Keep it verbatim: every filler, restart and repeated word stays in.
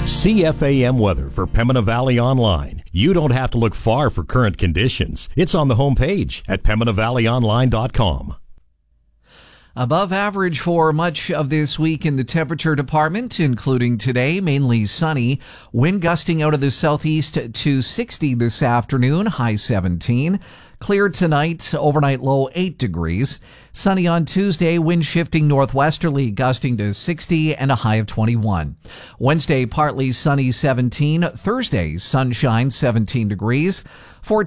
C F A M weather for Pembina Valley Online. You don't have to look far for current conditions. It's on the homepage at pembina valley online dot com. Above average for much of this week in the temperature department, including today, mainly sunny. Wind gusting out of the southeast to sixty this afternoon, high seventeen. Clear tonight, overnight low eight degrees. Sunny on Tuesday, wind shifting northwesterly, gusting to sixty and a high of twenty-one. Wednesday, partly sunny, seventeen. Thursday, sunshine, seventeen degrees.